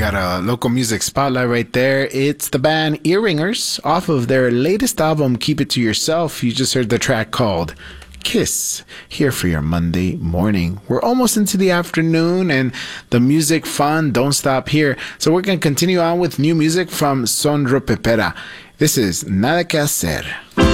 got a local music spotlight right there. It's the band Earringers off of their latest album, Keep It To Yourself. You just heard the track called Kiss, here for your Monday morning. We're almost into the afternoon and the music fun don't stop here. So we're going to continue on with new music from Sondro Pepera. This is Nada Que Hacer.